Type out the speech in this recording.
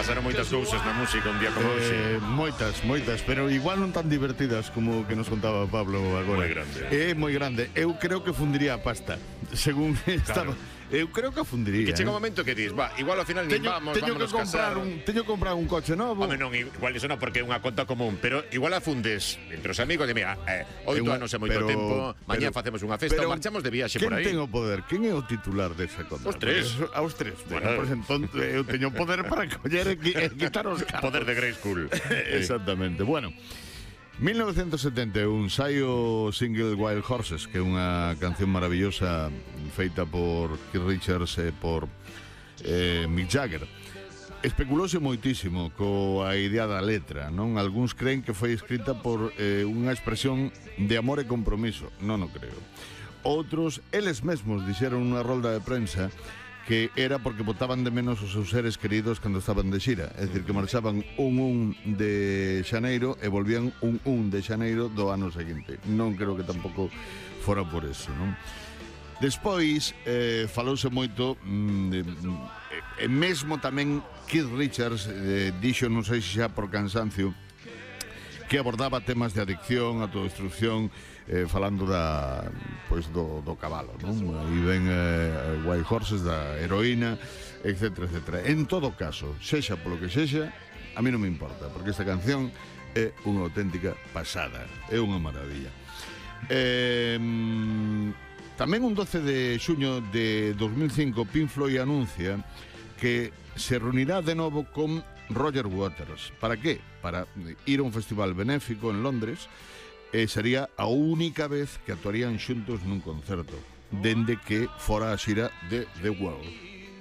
pasaron moitas cousas na música un día como hoxe. Moitas, pero igual non tan divertidas como que nos contaba Pablo agora. Moi grande. É moi grande. Eu creo que fundiría a pasta, según estaba. Eu creo que fundiría. Que chega un momento que dis, igual ao final nin vámonos casar. Teño que comprar un coche novo. Home, non, igual iso non, porque é unha conta común, pero igual a fundes entre os amigos de, mira, 8 anos é moito tempo, mañá facemos unha festa, marchamos de viaxe por aí. Quen ten o poder? Quen é o titular desa conta? Os tres. Os tres. Bueno, pues entón, eu teño poder para coller e quitar os carros. Poder de Grayskull. Exactamente. Bueno, 1971 sai o single Wild Horses, que é unha canción maravillosa feita por Keith Richards e por Mick Jagger. Especulouse moitísimo coa idea da letra, non? Algúns creen que foi escrita por unha expresión de amor e compromiso. Non o creo. Outros, eles mesmos dixeron unha rolda de prensa que era porque botaban de menos os seus seres queridos cando estaban de xira. É dicir, que marchaban un de xaneiro e volvían un de xaneiro do ano seguinte. Non creo que tampouco fora por eso, non? Despois, falouse moito, e mesmo tamén Keith Richards dixo, non sei se xa por cansancio, que abordaba temas de adicción, autodestrucción, falando do cabalo, non? E ven Wild Horses, da heroína, etcétera, etcétera. En todo caso, sexa polo que sexa, a mí non me importa, porque esta canción é unha auténtica pasada, é unha maravilla. Tamén un 12 de xuño de 2005, Pink Floyd anuncia que se reunirá de novo con Roger Waters. Para qué? Para ir a un festival benéfico en Londres. Sería a única vez que actuarían xuntos nun concerto dende que fora a xira de The Wall.